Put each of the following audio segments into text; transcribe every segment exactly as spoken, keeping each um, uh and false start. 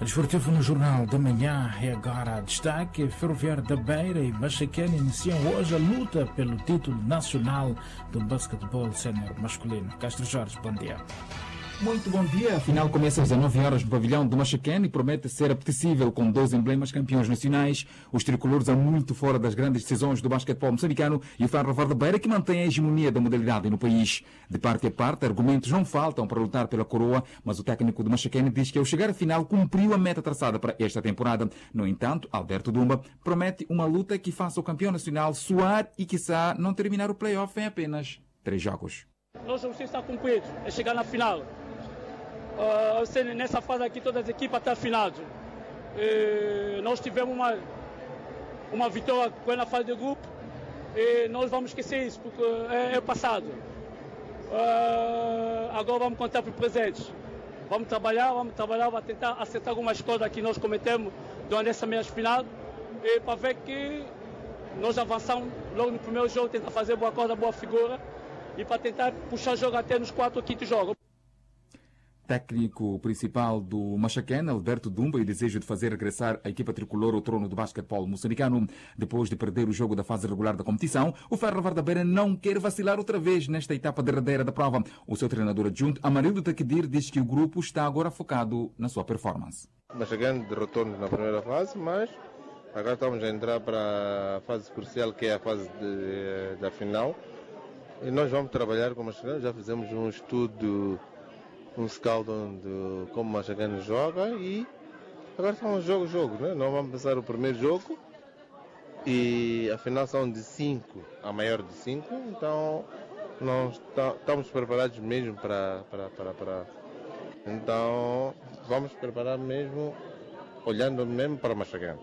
Desportivo no Jornal da Manhã é agora destaque. Ferroviário da Beira e Machaquene iniciam hoje a luta pelo título nacional do basquetebol sénior masculino. Castro Jorge, bom dia. Muito bom dia. A final começa às dezenove horas no pavilhão do Machaquene e promete ser apetecível com dois emblemas campeões nacionais. Os tricolores há muito fora das grandes decisões do basquetebol moçambicano e o Ferroviário da Beira que mantém a hegemonia da modalidade no país. De parte a parte, argumentos não faltam para lutar pela coroa, mas o técnico do Machaquene diz que ao chegar à final cumpriu a meta traçada para esta temporada. No entanto, Alberto Dumba promete uma luta que faça o campeão nacional suar e, quiçá, não terminar o play-off em apenas três jogos. Nós vamos estar cumpridos, é chegar na final. Uh, nessa fase aqui todas as equipas estão afinadas. Uh, nós tivemos uma, uma vitória na fase de grupo e nós vamos esquecer isso porque é, é passado. Uh, agora vamos contar para os presentes. Vamos trabalhar, vamos trabalhar, vamos tentar acertar algumas coisas que nós cometemos durante essa meia final e para ver que nós avançamos logo no primeiro jogo, tentar fazer boa coisa, boa figura e para tentar puxar o jogo até nos quatro ou quinto jogos. Técnico principal do Machaquene, Alberto Dumba, e o desejo de fazer regressar a equipa tricolor ao trono do basquetebol moçambicano. Depois de perder o jogo da fase regular da competição, o Ferroviário da Beira não quer vacilar outra vez nesta etapa derradeira da prova. O seu treinador adjunto, Amarildo Taquidir, diz que o grupo está agora focado na sua performance. O Machaquene derrotou-nos na primeira fase, mas agora estamos a entrar para a fase crucial, que é a fase de, da final. E nós vamos trabalhar com o Machaquene, já fizemos um estudo, um scout de como o Machaquene joga e agora são jogo jogo, né? Nós vamos passar o primeiro jogo e afinal são de cinco, a maior de cinco, então nós estamos preparados mesmo para, para, para, para então vamos preparar mesmo olhando mesmo para o Machaquene.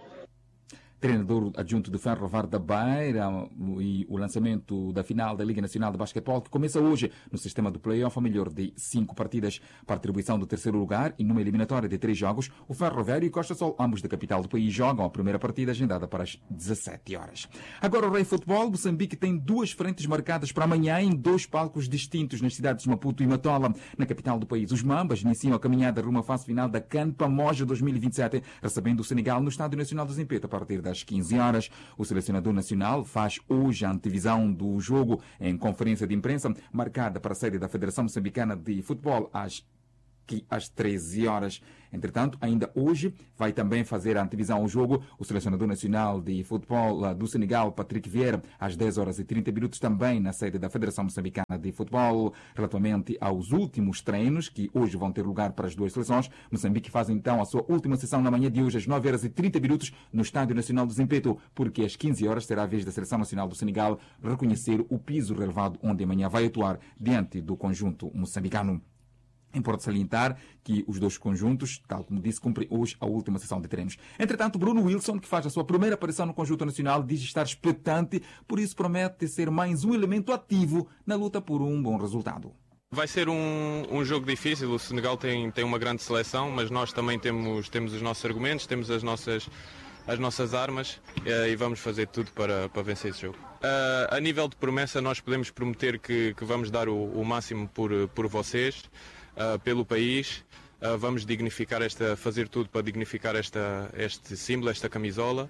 Treinador adjunto do Ferroviário da Beira e o lançamento da final da Liga Nacional de Basquetebol, que começa hoje no sistema do play-off a melhor de cinco partidas. Para a atribuição do terceiro lugar e numa eliminatória de três jogos, o Ferroviário e Costa Sol, ambos da capital do país, jogam a primeira partida agendada para as dezassete horas. Agora o Rei Futebol, Moçambique tem duas frentes marcadas para amanhã em dois palcos distintos nas cidades de Maputo e Matola. Na capital do país, os Mambas iniciam a caminhada rumo à fase final da CAN Pamoja dois mil e vinte e sete, recebendo o Senegal no Estádio Nacional do Zimpeto a partir das quinze horas. O selecionador nacional faz hoje a antevisão do jogo em conferência de imprensa, marcada para a sede da Federação Moçambicana de Futebol às que às treze horas. Entretanto, ainda hoje vai também fazer a antevisão ao jogo o selecionador nacional de futebol do Senegal, Patrick Vieira, às dez horas e trinta minutos, também na sede da Federação Moçambicana de Futebol. Relativamente aos últimos treinos, que hoje vão ter lugar para as duas seleções, Moçambique faz então a sua última sessão na manhã de hoje, às nove horas e trinta minutos, no Estádio Nacional do Zimpeto, porque às quinze horas será a vez da Seleção Nacional do Senegal reconhecer o piso relevado onde amanhã vai atuar diante do conjunto moçambicano. Importa salientar que os dois conjuntos, tal como disse, cumprem hoje a última sessão de treinos. Entretanto, Bruno Wilson, que faz a sua primeira aparição no conjunto nacional, diz estar expectante, por isso promete ser mais um elemento ativo na luta por um bom resultado. Vai ser um, um jogo difícil, o Senegal tem, tem uma grande seleção, mas nós também temos, temos os nossos argumentos, temos as nossas, as nossas armas e vamos fazer tudo para, para vencer esse jogo. Uh, a nível de promessa, nós podemos prometer que, que vamos dar o, o máximo por, por vocês. Uh, pelo país, uh, vamos dignificar esta, fazer tudo para dignificar esta, este símbolo, esta camisola,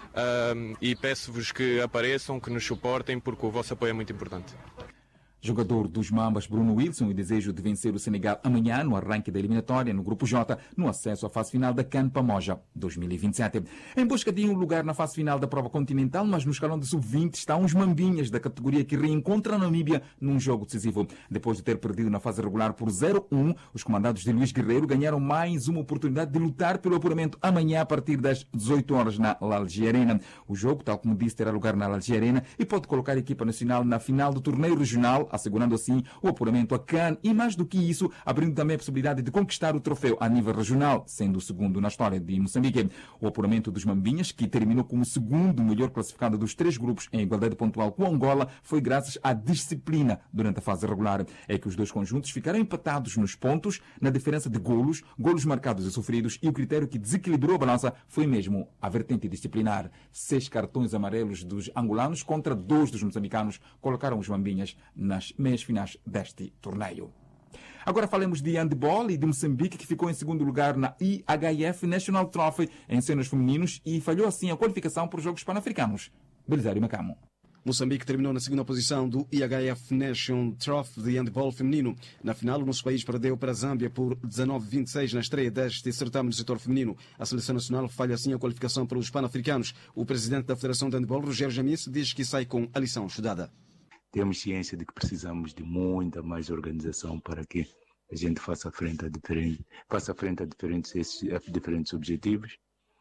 uh, e peço-vos que apareçam, que nos suportem, porque o vosso apoio é muito importante. Jogador dos Mambas, Bruno Wilson, e desejo de vencer o Senegal amanhã no arranque da eliminatória no Grupo J, no acesso à fase final da CAN Pamoja dois mil e vinte e sete. Em busca de um lugar na fase final da prova continental, mas no escalão de sub vinte estão os Mambinhas da categoria que reencontra a Namíbia num jogo decisivo. Depois de ter perdido na fase regular por zero a um, os comandados de Luís Guerreiro ganharam mais uma oportunidade de lutar pelo apuramento amanhã a partir das dezoito horas na Lalgia Arena. O jogo, tal como disse, terá lugar na Lalgia Arena e pode colocar a equipa nacional na final do torneio regional, assegurando assim o apuramento a CAN e, mais do que isso, abrindo também a possibilidade de conquistar o troféu a nível regional, sendo o segundo na história de Moçambique. O apuramento dos Mambinhas, que terminou como o segundo melhor classificado dos três grupos em igualdade pontual com Angola, foi graças à disciplina durante a fase regular. É que os dois conjuntos ficaram empatados nos pontos, na diferença de golos, golos marcados e sofridos, e o critério que desequilibrou a balança foi mesmo a vertente disciplinar. Seis cartões amarelos dos angolanos contra dois dos moçambicanos colocaram os Mambinhas nas meias finais deste torneio. Agora falemos de handball e de Moçambique, que ficou em segundo lugar na I H F National Trophy em cenas femininos e falhou assim a qualificação para os Jogos Pan-Africanos. Belisário Macamo. Moçambique terminou na segunda posição do I H F Nation Trophy de handball feminino. Na final, o nosso país perdeu para a Zâmbia por dezanove a vinte e seis na estreia deste certame do setor feminino. A seleção nacional falha assim a qualificação para os pan-africanos. O presidente da Federação de Handball, Rogério Jamice, diz que sai com a lição estudada. Temos ciência de que precisamos de muita mais organização para que a gente faça frente a diferentes, faça frente a diferentes, a diferentes objetivos,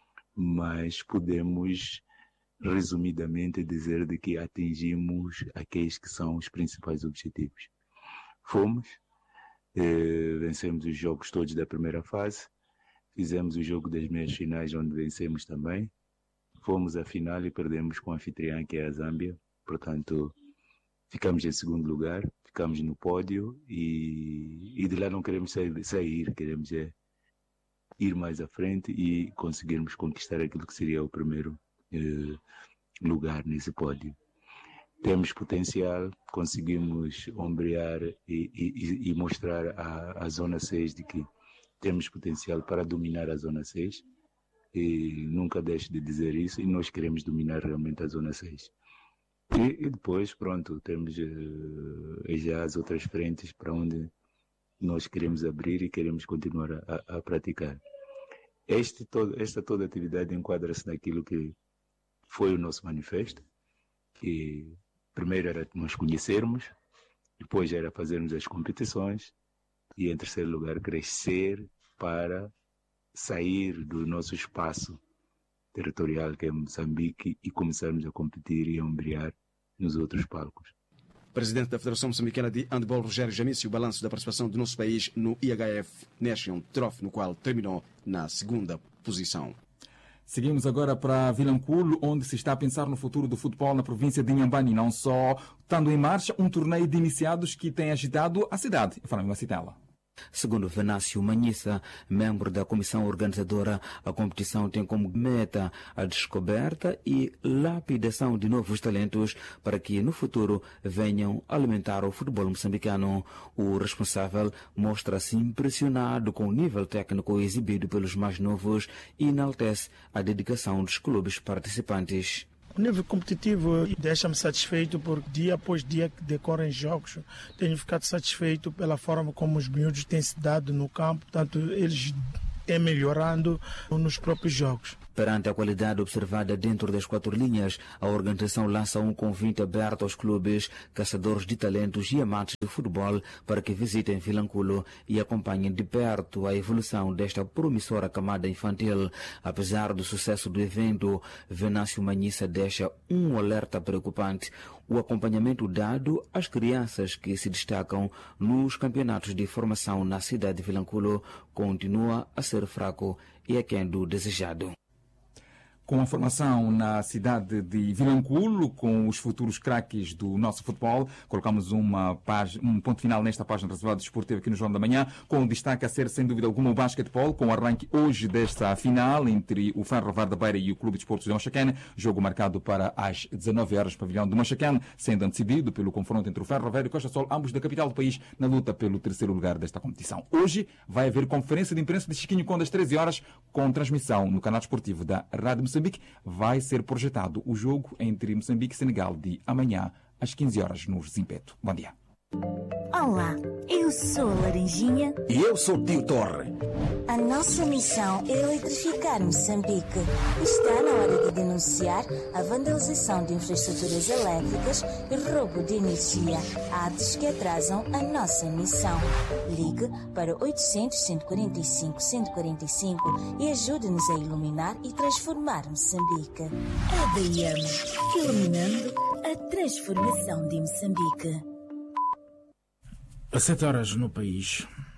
mas podemos resumidamente dizer de que atingimos aqueles que são os principais objetivos. Fomos, eh, vencemos os jogos todos da primeira fase, fizemos o jogo das meias finais onde vencemos também, fomos à final e perdemos com a anfitriã que é a Zâmbia, portanto ficamos em segundo lugar, ficamos no pódio e, e de lá não queremos sair, sair queremos é, ir mais à frente e conseguirmos conquistar aquilo que seria o primeiro eh, lugar nesse pódio. Temos potencial, conseguimos ombrear e, e, e mostrar à, à Zona seis de que temos potencial para dominar a Zona seis e nunca deixo de dizer isso e nós queremos dominar realmente a Zona seis. E, e depois, pronto, temos uh, já as outras frentes para onde nós queremos abrir e queremos continuar a, a, a praticar. Este, todo, esta toda atividade enquadra-se naquilo que foi o nosso manifesto, que primeiro era nos conhecermos, depois era fazermos as competições e, em terceiro lugar, crescer para sair do nosso espaço territorial, que é Moçambique, e começarmos a competir e a ombrear nos outros palcos. Presidente da Federação Moçambicana de Handball, Rogério Jamice, o balanço da participação do nosso país no I H F Nation Trophy, no qual terminou na segunda posição. Seguimos agora para Vilanculo, onde se está a pensar no futuro do futebol na província de Inhambane, não só estando em marcha um torneio de iniciados que tem agitado a cidade. Falamos a citá-la. Segundo Venâncio Manhissa, membro da comissão organizadora, a competição tem como meta a descoberta e lapidação de novos talentos para que no futuro venham alimentar o futebol moçambicano. O responsável mostra-se impressionado com o nível técnico exibido pelos mais novos e enaltece a dedicação dos clubes participantes. O nível competitivo deixa-me satisfeito porque dia após dia que decorrem jogos tenho ficado satisfeito pela forma como os miúdos têm se dado no campo, portanto eles têm melhorando nos próprios jogos. Perante a qualidade observada dentro das quatro linhas, a organização lança um convite aberto aos clubes, caçadores de talentos e amantes de futebol para que visitem Vilanculo e acompanhem de perto a evolução desta promissora camada infantil. Apesar do sucesso do evento, Venâncio Manhissa deixa um alerta preocupante. O acompanhamento dado às crianças que se destacam nos campeonatos de formação na cidade de Vilanculo continua a ser fraco e aquém do desejado. Com a formação na cidade de Vilanculo, com os futuros craques do nosso futebol, colocamos uma página, um ponto final nesta página reservada desportiva aqui no Jornal da Manhã, com destaque a ser, sem dúvida alguma, o basquetebol, com o arranque hoje desta final entre o Ferrovar da Beira e o Clube de Esportes de Moçambique, jogo marcado para as dezanove horas, pavilhão de Moçambique, sendo antecedido pelo confronto entre o Ferrovar e o Costa Sol, ambos da capital do país, na luta pelo terceiro lugar desta competição. Hoje vai haver conferência de imprensa de Chiquinho Conde às treze horas, com transmissão no canal desportivo da Rádio Moçambique. Vai ser projetado o jogo entre Moçambique e Senegal de amanhã às quinze horas no Zimpeto. Bom dia. Olá, eu sou a Laranjinha. E eu sou o Tio Torre. A nossa missão é eletrificar Moçambique. Está na hora de denunciar a vandalização de infraestruturas elétricas e roubo de energia, atos que atrasam a nossa missão. Ligue para oitocentos, cento e quarenta e cinco, cento e quarenta e cinco e ajude-nos a iluminar e transformar Moçambique. A D M, iluminando a transformação de Moçambique. Às sete horas no país.